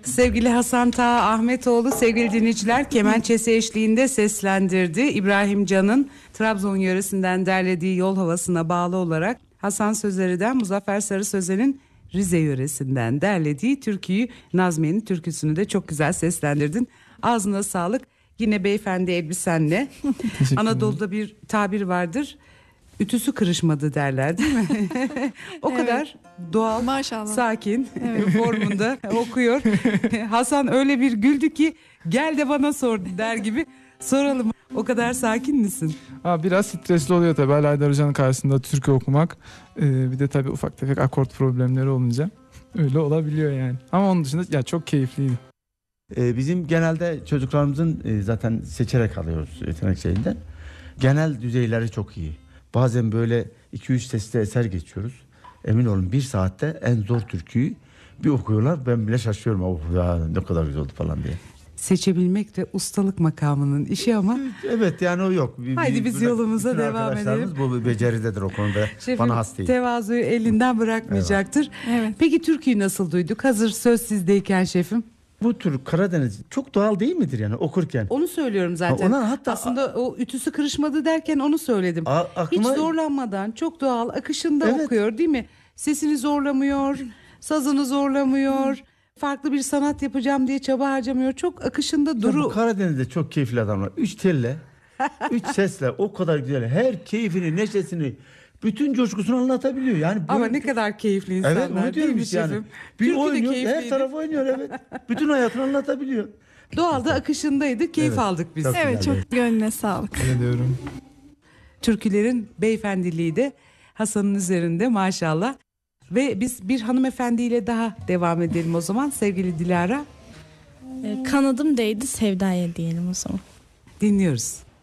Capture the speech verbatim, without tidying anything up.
Sevgili Hasan Taha Ahmetoğlu, sevgili dinleyiciler, kemençesi eşliğinde seslendirdi. İbrahim Can'ın Trabzon yöresinden derlediği Yol Havası'na bağlı olarak Hasan Sözeri'den Muzaffer Sarı Sözen'in Rize yöresinden derlediği türküyü, Nazmiye'nin türküsünü de çok güzel seslendirdin. Ağzına sağlık. Yine beyefendi elbisenle. Anadolu'da bir tabir vardır. Ütüsü kırışmadı derler, değil mi? O evet. kadar doğal, maşallah, sakin, evet. formunda okuyor. Hasan öyle bir güldü ki gel de bana sor der gibi. Soralım, o kadar sakin misin? Aa, biraz stresli oluyor tabii Ali Aydar Hoca'nın karşısında türkü okumak. Ee, bir de tabii ufak tefek akort problemleri olunca öyle olabiliyor yani. Ama onun dışında ya çok keyifliydi. Ee, bizim genelde çocuklarımızın e, zaten seçerek alıyoruz yetenek şeyinden. Genel düzeyleri çok iyi. Bazen böyle iki üç sesli eser geçiyoruz. Emin olun bir saatte en zor türküyü bir okuyorlar. Ben bile şaşıyorum. Oh ya ne kadar güzel oldu falan diye. Seçebilmek de ustalık makamının işi ama. Evet yani o yok. Haydi biz bütün, yolumuza bütün devam edelim. Bu beceridedir o konuda. Şefim, bana has değil. Tevazuyu elinden bırakmayacaktır. Evet. Peki türküyü nasıl duyduk? Hazır söz sizdeyken şefim. Bu tür Karadeniz çok doğal değil midir yani okurken? Onu söylüyorum zaten. Ha, ona hatta aslında o ütüsü kırışmadı derken onu söyledim. A, aklıma... Hiç zorlanmadan çok doğal akışında evet. okuyor değil mi? Sesini zorlamıyor, sazını zorlamıyor. Farklı bir sanat yapacağım diye çaba harcamıyor. Çok akışında duru. Bu Karadeniz'de çok keyifli adamlar. Üç telle, üç sesle o kadar güzel. Her keyfini, neşesini, bütün coşkusunu anlatabiliyor. Yani ama böyle... ne kadar keyifli insanlar. Evet, onu değil mi yani. şefim? Bir oynuyor, her taraf oynuyor evet. Bütün hayatını anlatabiliyor. Doğalda akışındaydı, keyif evet, aldık biz. Çok evet, çok evet. Gönlüne sağlık. Ne diyorum? Türkülerin beyefendiliği de Hasan'ın üzerinde maşallah. Ve biz bir hanımefendiyle daha devam edelim o zaman sevgili Dilara. Kanadım değdi sevdaya diyelim o zaman. Dinliyoruz.